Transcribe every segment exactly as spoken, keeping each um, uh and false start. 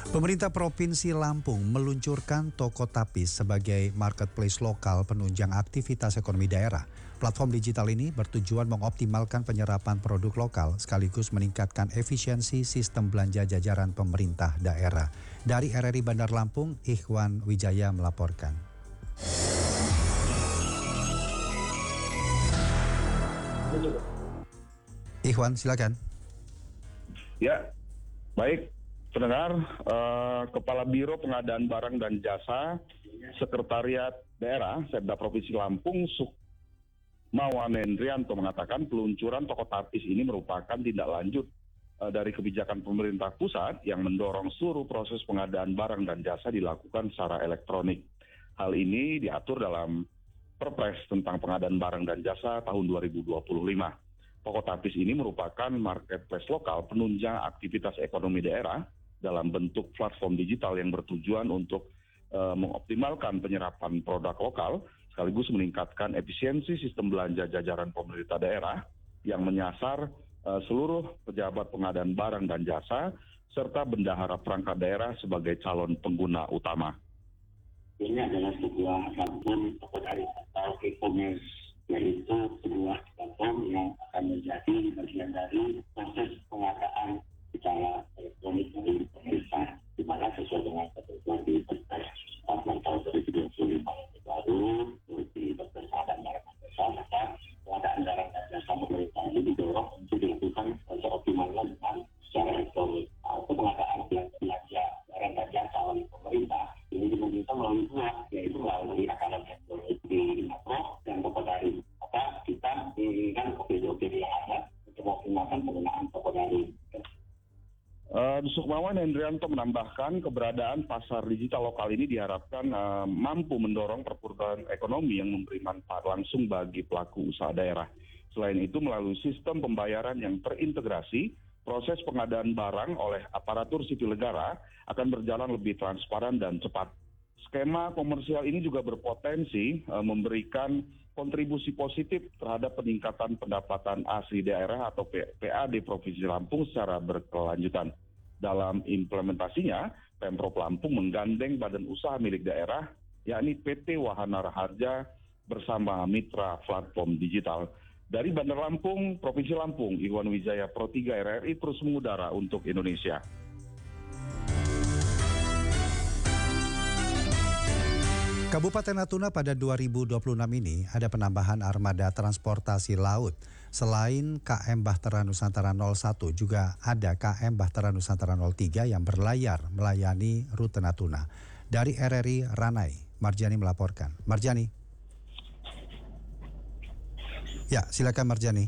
Pemerintah Provinsi Lampung meluncurkan Toko Tapis sebagai marketplace lokal penunjang aktivitas ekonomi daerah. Platform digital ini bertujuan mengoptimalkan penyerapan produk lokal sekaligus meningkatkan efisiensi sistem belanja jajaran pemerintah daerah. Dari R R I Bandar Lampung, Ikhwan Wijaya melaporkan. Ikhwan, silakan. Ya, baik. Pendengar, eh, Kepala Biro Pengadaan Barang dan Jasa Sekretariat Daerah Setda Provinsi Lampung Sukmawan Hendrianto mengatakan peluncuran Toko Tapis ini merupakan tindak lanjut eh, dari kebijakan pemerintah pusat yang mendorong seluruh proses pengadaan barang dan jasa dilakukan secara elektronik. Hal ini diatur dalam Perpres tentang pengadaan barang dan jasa tahun dua ribu dua puluh lima. Toko Tapis ini merupakan marketplace lokal penunjang aktivitas ekonomi daerah dalam bentuk platform digital yang bertujuan untuk uh, mengoptimalkan penyerapan produk lokal sekaligus meningkatkan efisiensi sistem belanja jajaran pemerintah daerah yang menyasar uh, seluruh pejabat pengadaan barang dan jasa serta bendahara perangkat daerah sebagai calon pengguna utama. Ini adalah sebuah platform dari atau e-commerce, yaitu sebuah platform yang akan menjadi bagian dari proses pengadaan secara elektronik dari pemerintah, di mana sesuai dengan ketentuan di Perpres empat tahun dua ribu dua puluh lima yang baru, seperti Perpres pengadaan barang dan jasa, maka pengadaan barang dan jasa pemerintah ini didorong untuk dilakukan seoptimalnya dengan secara elektronik. Atau pengadaan belanja barang dan jasa oleh pemerintah ini dilakukan melalui dua, yaitu melalui akanan elektronik di Makro dan Toko Daring. Maka kita menginginkan O P D yang ada untuk mengoptimalkan penggunaan Toko Daring. Uh, Sukmawan Hendrianto menambahkan keberadaan pasar digital lokal ini diharapkan uh, mampu mendorong perputaran ekonomi yang memberi manfaat langsung bagi pelaku usaha daerah. Selain itu, melalui sistem pembayaran yang terintegrasi, proses pengadaan barang oleh aparatur sipil negara akan berjalan lebih transparan dan cepat. Skema komersial ini juga berpotensi uh, memberikan kontribusi positif terhadap peningkatan pendapatan asli daerah atau P A D Provinsi Lampung secara berkelanjutan. Dalam implementasinya, Pemprov Lampung menggandeng badan usaha milik daerah, yakni P T Wahana Raharja bersama mitra platform digital. Dari Bandar Lampung, Provinsi Lampung, Ikhwan Wijaya Pro tiga R R I terus mengudara untuk Indonesia. Kabupaten Natuna pada dua ribu dua puluh enam ini ada penambahan armada transportasi laut. Selain K M Bahtera Nusantara nol satu, juga ada K M Bahtera Nusantara nol tiga yang berlayar melayani rute Natuna. Dari R R I Ranai, Marjani melaporkan. Marjani. Ya, silakan Marjani.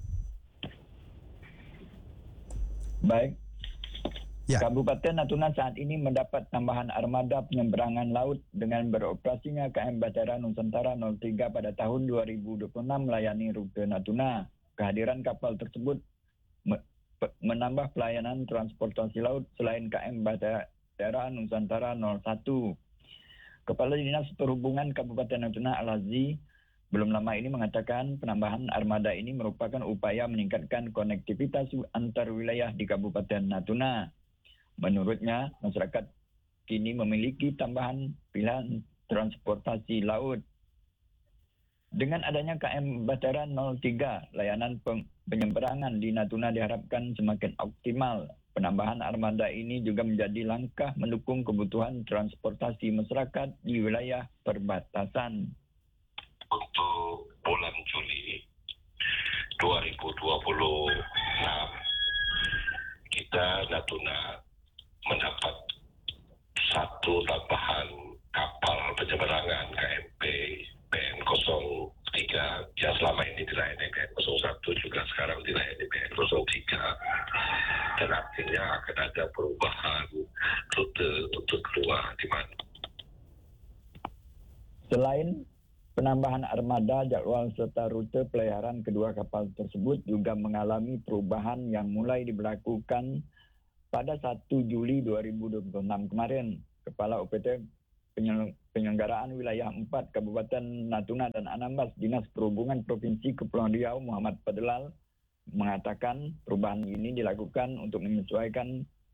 Baik. Ya. Kabupaten Natuna saat ini mendapat tambahan armada penyeberangan laut dengan beroperasinya K M Bahtera Nusantara nol tiga pada tahun dua ribu dua puluh enam melayani rute Natuna. Kehadiran kapal tersebut menambah pelayanan transportasi laut selain K M Bahtera Nusantara nol satu. Kepala Dinas Perhubungan Kabupaten Natuna Al-Hazi belum lama ini mengatakan penambahan armada ini merupakan upaya meningkatkan konektivitas antar wilayah di Kabupaten Natuna. Menurutnya, masyarakat kini memiliki tambahan pilihan transportasi laut. Dengan adanya K M Bahtera nol tiga, layanan penyeberangan di Natuna diharapkan semakin optimal. Penambahan armada ini juga menjadi langkah mendukung kebutuhan transportasi masyarakat di wilayah perbatasan. Untuk bulan Juli dua ribu dua puluh enam, kita Natuna mendapat satu tambahan kapal penyeberangan K M P P N nol tiga yang selama ini dilayani P N nol satu juga sekarang dilayani P N nol tiga, dan artinya akan ada perubahan rute untuk keluar di mana. Selain penambahan armada, jadwal serta rute pelayaran kedua kapal tersebut juga mengalami perubahan yang mulai diberlakukan pada satu Juli dua ribu dua puluh enam kemarin. Kepala U P T Penyelenggaraan Wilayah empat Kabupaten Natuna dan Anambas Dinas Perhubungan Provinsi Kepulauan Riau Muhammad Fadlal mengatakan perubahan ini dilakukan untuk menyesuaikan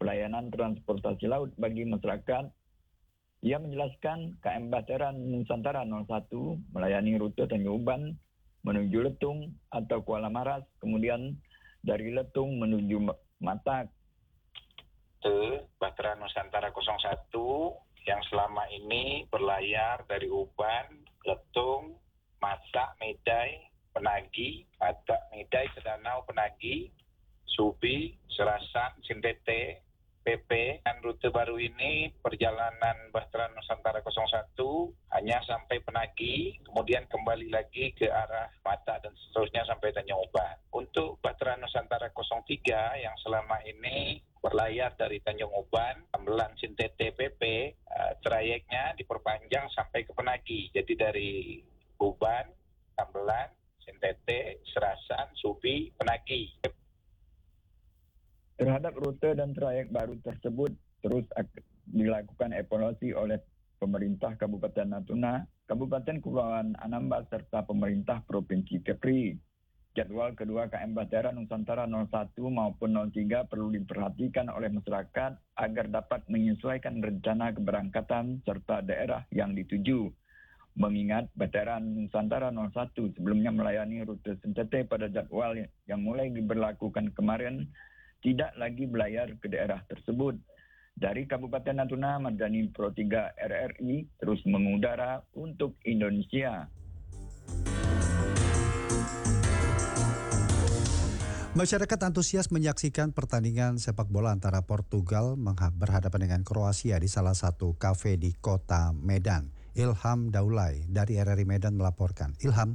pelayanan transportasi laut bagi masyarakat. Ia menjelaskan K M Bahtera Nusantara nol satu melayani rute Tanjung Uban menuju Letung atau Kuala Maras, kemudian dari Letung menuju Matak. Rute Bahtera Nusantara nol satu yang selama ini berlayar dari Uban, Letung, Matak, Meday, Penagi, Matak, Meday, Sedanau, Penagi, Subi, Serasan, Sintete, P P, dan rute baru ini perjalanan Bahtera Nusantara nol satu hanya sampai Penagi, kemudian kembali lagi ke arah Matak dan seterusnya sampai Tanjung Uban. Untuk Bahtera Nusantara nol tiga yang selama ini berlayar dari Tanjung Uban, Tambelan, Sintete, P P, uh, trayeknya diperpanjang sampai ke Penagi. Jadi dari Uban, Tambelan, Sintete, Serasan, Subi, Penagi. Terhadap rute dan trayek baru tersebut terus dilakukan evaluasi oleh pemerintah Kabupaten Natuna, Kabupaten Kepulauan Anambas serta pemerintah Provinsi Kepri. Jadwal kedua K M Bahtera Nusantara nol satu maupun nol tiga perlu diperhatikan oleh masyarakat agar dapat menyesuaikan rencana keberangkatan serta daerah yang dituju. Mengingat Bahtera Nusantara nol satu sebelumnya melayani rute Sintete pada jadwal yang mulai diberlakukan kemarin, tidak lagi berlayar ke daerah tersebut. Dari Kabupaten Natuna, Mardani Pro tiga R R I terus mengudara untuk Indonesia. Masyarakat antusias menyaksikan pertandingan sepak bola antara Portugal berhadapan dengan Kroasia di salah satu kafe di kota Medan. Ilham Daulay dari R R I Medan melaporkan. Ilham.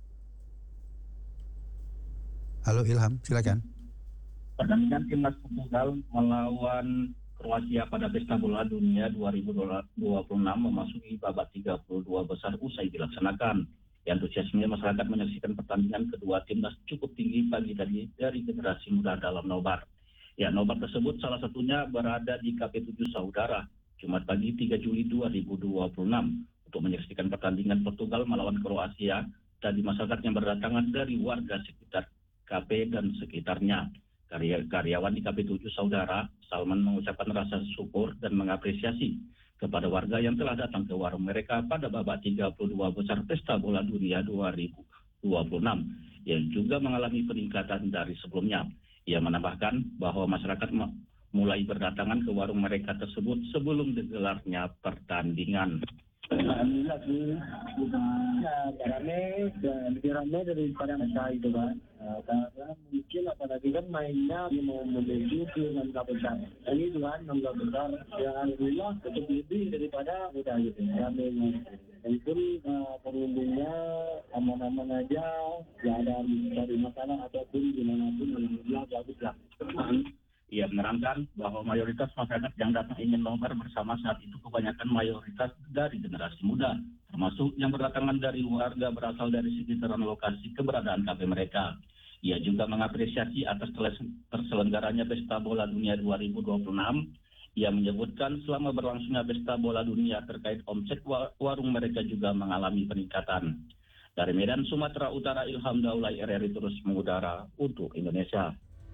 Halo Ilham, silakan. Pertandingan timnas Portugal melawan Kroasia pada Pesta Bola Dunia dua ribu dua puluh enam memasuki babak tiga puluh dua besar usai dilaksanakan. Antusiasme masyarakat menyaksikan pertandingan kedua timnas cukup tinggi pagi tadi dari generasi muda dalam nobar. Ya, nobar tersebut salah satunya berada di K P tujuh Saudara, Jumat pagi tiga Juli dua ribu dua puluh enam untuk menyaksikan pertandingan Portugal melawan Kroasia dan masyarakat yang berdatangan dari warga sekitar K P dan sekitarnya. Karya, karyawan di K P tujuh Saudara, Salman mengucapkan rasa syukur dan mengapresiasi kepada warga yang telah datang ke warung mereka pada babak tiga puluh dua besar Pesta Bola Dunia dua ribu dua puluh enam yang juga mengalami peningkatan dari sebelumnya. Ia menambahkan bahwa masyarakat mulai berdatangan ke warung mereka tersebut sebelum digelarnya pertandingan. Alhamdulillah sih, ya rame dan lebih rame daripada mereka itu kan. Nah, karena mungkin apalagi kan mainnya mau menuju ke enam belas besar. Ini itu kan enam belas besar. Ya alhamdulillah tetap lebih daripada kita gitu. Rame walaupun uh, pengunjungnya aman-aman aja, ya ada dari makanan ataupun dimanapun alhamdulillah bagus lah. Ia menerangkan bahwa mayoritas masyarakat yang datang ingin nobar bersama saat itu kebanyakan mayoritas dari generasi muda, termasuk yang berdatangan dari warga berasal dari sekitaran lokasi keberadaan kafe mereka. Ia juga mengapresiasi atas terselenggaranya Pesta Bola Dunia dua ribu dua puluh enam. Ia menyebutkan selama berlangsungnya Pesta Bola Dunia terkait omset warung mereka juga mengalami peningkatan. Dari Medan, Sumatera Utara, Ilham Daulay, R R I terus mengudara untuk Indonesia.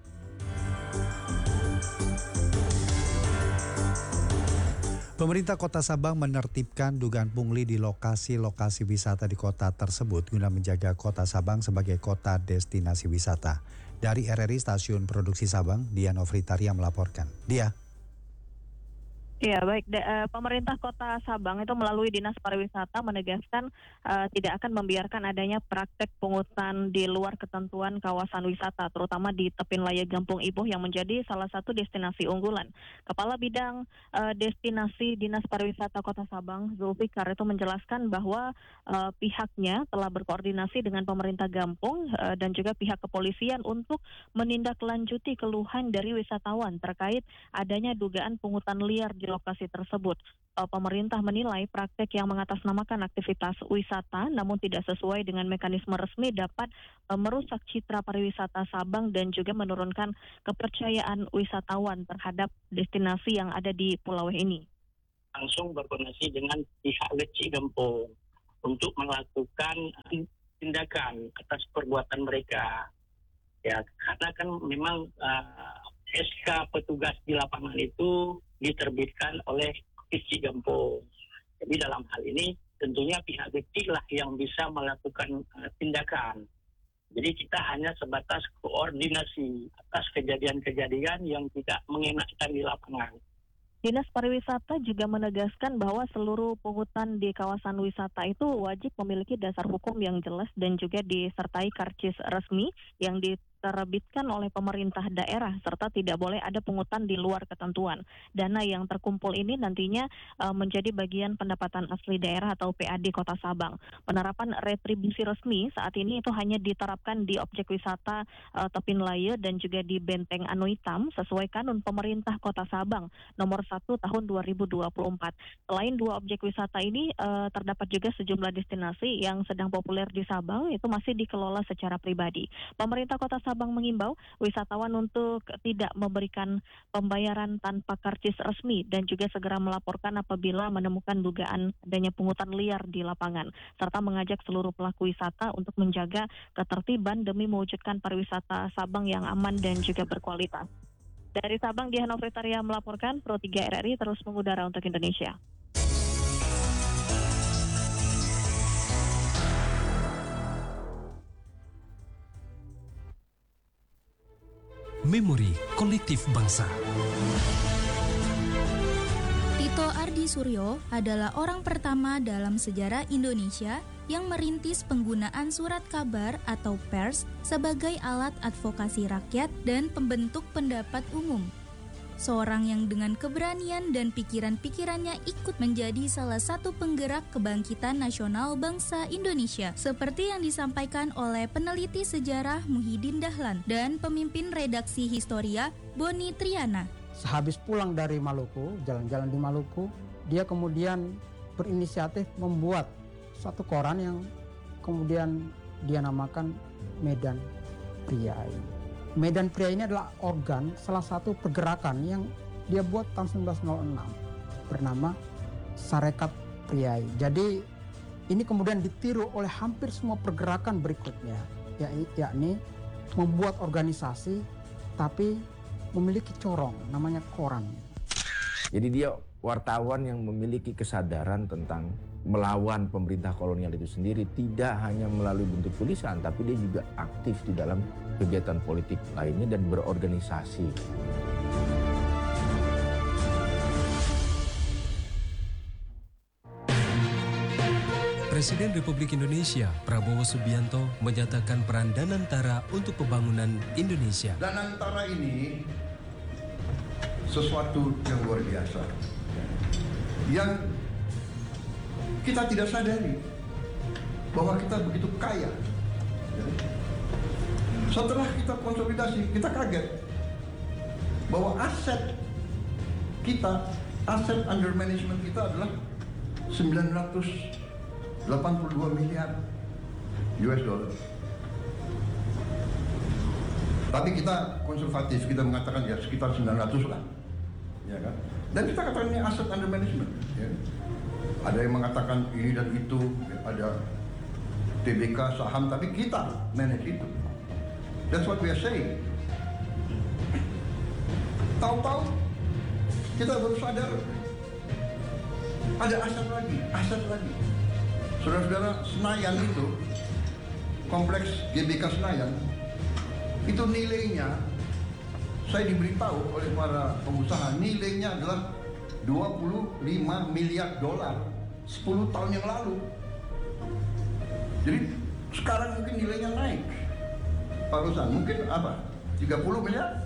Pemerintah Kota Sabang menertibkan dugaan pungli di lokasi-lokasi wisata di kota tersebut guna menjaga Kota Sabang sebagai kota destinasi wisata. Dari R R I Stasiun Produksi Sabang, Dia Novritaria melaporkan. Dia. Ya baik, de, uh, pemerintah Kota Sabang itu melalui Dinas Pariwisata menegaskan uh, tidak akan membiarkan adanya praktek pungutan di luar ketentuan kawasan wisata, terutama di tepi Laya Gampung Ibuh yang menjadi salah satu destinasi unggulan. Kepala Bidang uh, Destinasi Dinas Pariwisata Kota Sabang, Zulfikar, itu menjelaskan bahwa uh, pihaknya telah berkoordinasi dengan pemerintah Gampung uh, dan juga pihak kepolisian untuk menindaklanjuti keluhan dari wisatawan terkait adanya dugaan pungutan liar di lokasi tersebut. Pemerintah menilai praktek yang mengatasnamakan aktivitas wisata namun tidak sesuai dengan mekanisme resmi dapat merusak citra pariwisata Sabang dan juga menurunkan kepercayaan wisatawan terhadap destinasi yang ada di pulau ini. Langsung berkoordinasi dengan pihak Leci Gampung untuk melakukan tindakan atas perbuatan mereka. Ya, karena kan memang uh, S K petugas di lapangan itu diterbitkan oleh Kopis Cigampong. Jadi dalam hal ini tentunya pihak kecil lah yang bisa melakukan uh, tindakan. Jadi kita hanya sebatas koordinasi atas kejadian-kejadian yang tidak mengenakan di lapangan. Dinas Pariwisata juga menegaskan bahwa seluruh pungutan di kawasan wisata itu wajib memiliki dasar hukum yang jelas dan juga disertai karcis resmi yang diterbitkan oleh pemerintah daerah, serta tidak boleh ada pungutan di luar ketentuan. Dana yang terkumpul ini nantinya uh, menjadi bagian pendapatan asli daerah atau P A D Kota Sabang. Penerapan retribusi resmi saat ini itu hanya diterapkan di objek wisata uh, Tepin Laya dan juga di Benteng Anu Hitam sesuai kanun pemerintah Kota Sabang nomor satu tahun dua ribu dua puluh empat. Selain dua objek wisata ini, uh, terdapat juga sejumlah destinasi yang sedang populer di Sabang itu masih dikelola secara pribadi. Pemerintah Kota Sabang mengimbau wisatawan untuk tidak memberikan pembayaran tanpa karcis resmi dan juga segera melaporkan apabila menemukan dugaan adanya pungutan liar di lapangan, serta mengajak seluruh pelaku wisata untuk menjaga ketertiban demi mewujudkan pariwisata Sabang yang aman dan juga berkualitas. Dari Sabang, Dian Novitaria melaporkan, Pro tiga R R I terus mengudara untuk Indonesia. Memori Kolektif Bangsa. Tito Ardi Suryo adalah orang pertama dalam sejarah Indonesia yang merintis penggunaan surat kabar atau pers sebagai alat advokasi rakyat dan pembentuk pendapat umum. Seorang yang dengan keberanian dan pikiran-pikirannya ikut menjadi salah satu penggerak kebangkitan nasional bangsa Indonesia, seperti yang disampaikan oleh peneliti sejarah Muhyiddin Dahlan dan pemimpin redaksi Historia Boni Triana. Sehabis pulang dari Maluku, jalan-jalan di Maluku, dia kemudian berinisiatif membuat satu koran yang kemudian dia namakan Medan Pria. Medan Pria ini adalah organ salah satu pergerakan yang dia buat tahun seribu sembilan ratus enam bernama Sarekat Priai. Jadi ini kemudian ditiru oleh hampir semua pergerakan berikutnya, yakni membuat organisasi tapi memiliki corong namanya koran. Jadi dia wartawan yang memiliki kesadaran tentang melawan pemerintah kolonial itu sendiri, tidak hanya melalui bentuk tulisan, tapi dia juga aktif di dalam kegiatan politik lainnya dan berorganisasi. Presiden Republik Indonesia Prabowo Subianto menyatakan peran Danantara untuk pembangunan Indonesia. Danantara ini sesuatu yang luar biasa, yang kita tidak sadari bahwa kita begitu kaya. Setelah kita konsolidasi, kita kaget bahwa aset kita, aset under management kita adalah sembilan ratus delapan puluh dua miliar U S dollar. Tapi kita konservatif, kita mengatakan ya sekitar sembilan ratus lah, ya kan? Dan kita katakan ini aset under management. Ya. Ada yang mengatakan ini dan itu, ya, ada T B K saham, tapi kita manage itu. That's what we are saying. Tahu-tahu kita baru sadar ada aset lagi, aset lagi. Saudara-saudara, Senayan itu, kompleks G B K Senayan, itu nilainya, saya diberitahu oleh para pengusaha, nilainya adalah dua puluh lima miliar dolar sepuluh tahun yang lalu. Jadi sekarang mungkin nilainya naik. Pak Rusan, mungkin apa? tiga puluh miliar?